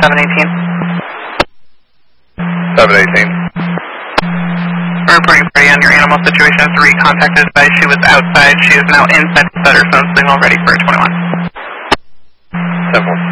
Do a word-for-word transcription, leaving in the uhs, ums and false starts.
seven eighteen. seven eighteen. We're reporting party on your animal situation. Three contacted by she was outside. She is now inside the Sutterstone signal ready for a twenty-one. ten four.